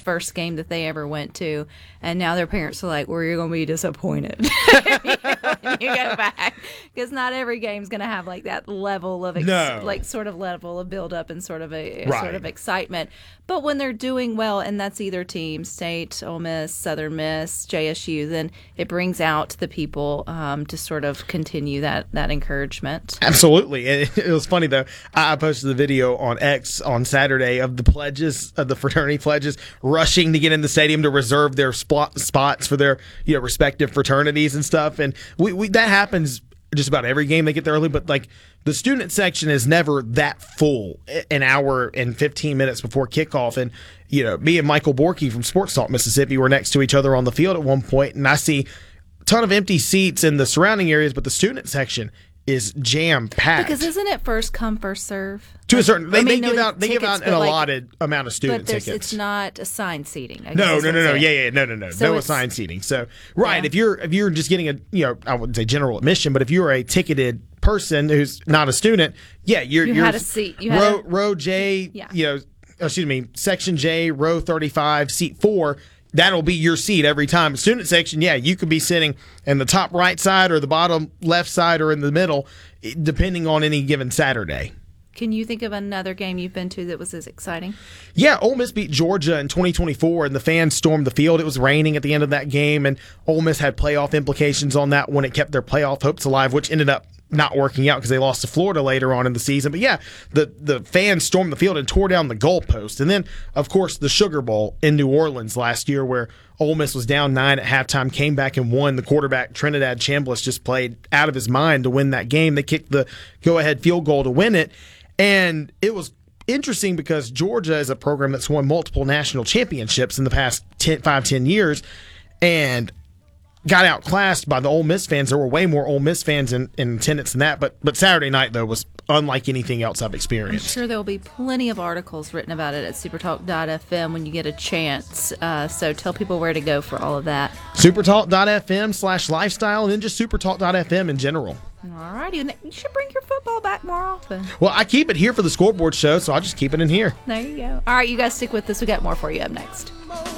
first game that they ever went to, and now their parents are like, well, you're going to be disappointed when you go back, because not every game's going to have like that level of level of build up and sort of excitement. But when they're doing well, and that's either team, State, Ole Miss, Southern Miss, JSU, then it brings out the people to sort of continue that encouragement. Absolutely. It was funny, though. I posted the video on X on Saturday of the pledges, of the fraternity pledges, rushing to get in the stadium to reserve their spots for their respective fraternities and stuff. And we that happens just about every game. They get there early, but like the student section is never that full an hour and 15 minutes before kickoff. And me and Michael Borky from Sports Talk Mississippi were next to each other on the field at one point, and I see a ton of empty seats in the surrounding areas, but the student section is jam packed. Because isn't it first come, first serve? To a certain, they give out an allotted amount of student tickets. It's not assigned seating. No. No assigned seating. So if you're just getting I wouldn't say general admission, but if you're a ticketed person who's not a student, you're had a seat. Row J, section J, row 35, seat 4. That'll be your seat every time. Student section, you could be sitting in the top right side or the bottom left side or in the middle, depending on any given Saturday. Can you think of another game you've been to that was as exciting? Yeah, Ole Miss beat Georgia in 2024, and the fans stormed the field. It was raining at the end of that game, and Ole Miss had playoff implications on that when it kept their playoff hopes alive, which ended up not working out because they lost to Florida later on in the season. But the fans stormed the field and tore down the goalpost. And then, of course, the Sugar Bowl in New Orleans last year where Ole Miss was down 9 at halftime, came back and won. The quarterback, Trinidad Chambliss, just played out of his mind to win that game. They kicked the go-ahead field goal to win it. And it was interesting because Georgia is a program that's won multiple national championships in the past 5-10 years. And got outclassed by the Ole Miss fans. There were way more Ole Miss fans in attendance than that. But Saturday night, though, was unlike anything else I've experienced. I'm sure there will be plenty of articles written about it at supertalk.fm when you get a chance. So tell people where to go for all of that. Supertalk.fm/lifestyle, and then just supertalk.fm in general. All righty. You should bring your football back more often. Well, I keep it here for the scoreboard show, so I'll just keep it in here. There you go. All right, you guys stick with us. We got more for you up next.